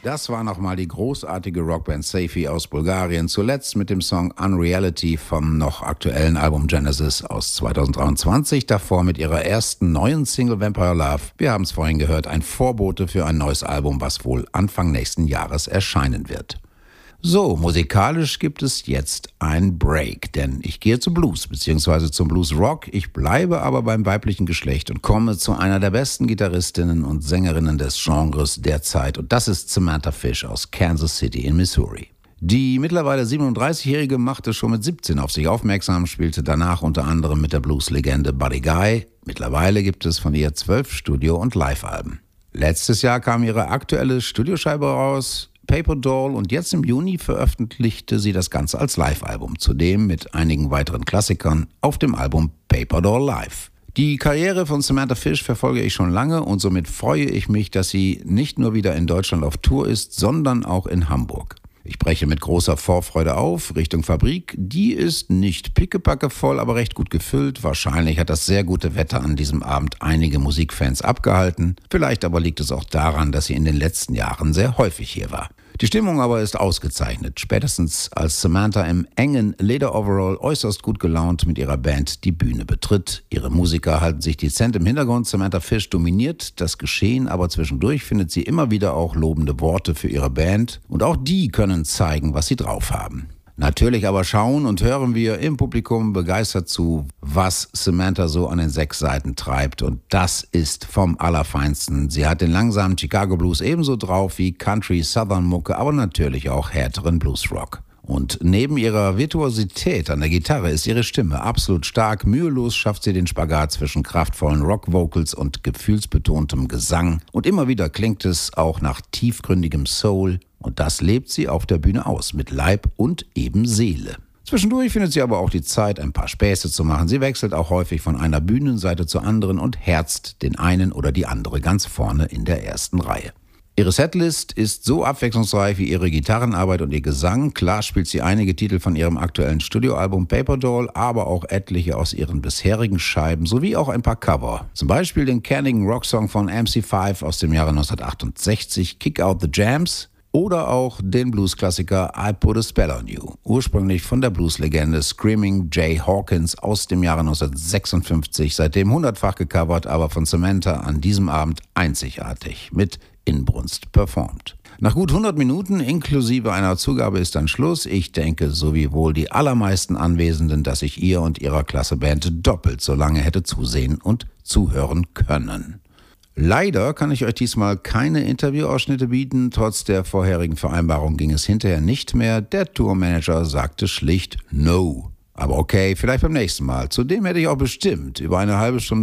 Das war nochmal die großartige Rockband Safi aus Bulgarien, zuletzt mit dem Song Unreality vom noch aktuellen Album Genesis aus 2023, davor mit ihrer ersten neuen Single Vampire Love. Wir haben es vorhin gehört, ein Vorbote für ein neues Album, was wohl Anfang nächsten Jahres erscheinen wird. So, musikalisch gibt es jetzt ein Break, denn ich gehe zu Blues bzw. zum Blues Rock. Ich bleibe aber beim weiblichen Geschlecht und komme zu einer der besten Gitarristinnen und Sängerinnen des Genres derzeit, und das ist Samantha Fish aus Kansas City in Missouri. Die mittlerweile 37-Jährige machte schon mit 17 auf sich aufmerksam, spielte danach unter anderem mit der Blues-Legende Buddy Guy. Mittlerweile gibt es von ihr 12 Studio- und Live-Alben. Letztes Jahr kam ihre aktuelle Studioscheibe raus, Paper Doll, und jetzt im Juni veröffentlichte sie das Ganze als Live-Album, zudem mit einigen weiteren Klassikern auf dem Album Paper Doll Live. Die Karriere von Samantha Fish verfolge ich schon lange und somit freue ich mich, dass sie nicht nur wieder in Deutschland auf Tour ist, sondern auch in Hamburg. Ich breche mit großer Vorfreude auf Richtung Fabrik. Die ist nicht pickepacke voll, aber recht gut gefüllt. Wahrscheinlich hat das sehr gute Wetter an diesem Abend einige Musikfans abgehalten. Vielleicht aber liegt es auch daran, dass sie in den letzten Jahren sehr häufig hier war. Die Stimmung aber ist ausgezeichnet. Spätestens als Samantha im engen Lederoverall äußerst gut gelaunt mit ihrer Band die Bühne betritt. Ihre Musiker halten sich dezent im Hintergrund. Samantha Fish dominiert das Geschehen, aber zwischendurch findet sie immer wieder auch lobende Worte für ihre Band. Und auch die können zeigen, was sie drauf haben. Natürlich aber schauen und hören wir im Publikum begeistert zu, was Samantha so an den 6 Seiten treibt. Und das ist vom Allerfeinsten. Sie hat den langsamen Chicago Blues ebenso drauf wie Country, Southern Mucke, aber natürlich auch härteren Bluesrock. Und neben ihrer Virtuosität an der Gitarre ist ihre Stimme absolut stark. Mühelos schafft sie den Spagat zwischen kraftvollen Rock-Vocals und gefühlsbetontem Gesang. Und immer wieder klingt es auch nach tiefgründigem Soul. Und das lebt sie auf der Bühne aus, mit Leib und eben Seele. Zwischendurch findet sie aber auch die Zeit, ein paar Späße zu machen. Sie wechselt auch häufig von einer Bühnenseite zur anderen und herzt den einen oder die andere ganz vorne in der ersten Reihe. Ihre Setlist ist so abwechslungsreich wie ihre Gitarrenarbeit und ihr Gesang. Klar spielt sie einige Titel von ihrem aktuellen Studioalbum Paper Doll, aber auch etliche aus ihren bisherigen Scheiben sowie auch ein paar Cover. Zum Beispiel den kernigen Rocksong von MC5 aus dem Jahre 1968, Kick Out the Jams, oder auch den Bluesklassiker I Put a Spell on You, ursprünglich von der Blueslegende Screaming Jay Hawkins aus dem Jahre 1956, seitdem 100-fach gecovert, aber von Samantha an diesem Abend einzigartig mit Inbrunst performt. Nach gut 100 Minuten inklusive einer Zugabe ist dann Schluss. Ich denke, so wie wohl die allermeisten Anwesenden, dass ich ihr und ihrer klasse Band doppelt so lange hätte zusehen und zuhören können. Leider kann ich euch diesmal keine Interviewausschnitte bieten. Trotz der vorherigen Vereinbarung ging es hinterher nicht mehr. Der Tourmanager sagte schlicht No. Aber okay, vielleicht beim nächsten Mal. Zudem hätte ich auch bestimmt über eine halbe Stunde